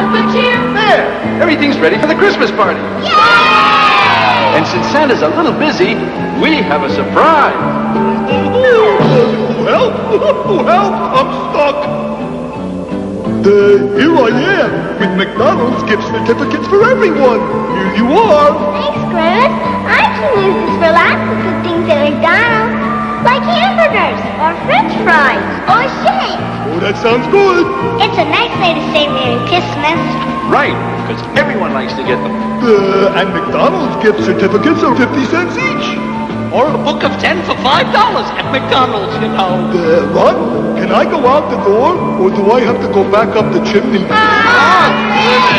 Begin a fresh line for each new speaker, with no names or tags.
good cheer?
There! Everything's ready for the Christmas party.
Yay!
And since Santa's a little busy, we have a surprise.
Help! Help! I'm stuck! Here I am, with McDonald's gift certificates for everyone. Here you are.
Thanks, Grimace. I can use this for lots of good things at McDonald's, like hamburgers, or French fries, or shake.
Oh, that sounds good.
It's a nice way to say Merry Christmas.
Right, because everyone likes to get them.
And McDonald's gift certificates are 50 cents each.
Or a book of 10 for $5 at McDonald's, you know.
Ron, can I go out the door, or do I have to go back up the chimney?
Ah,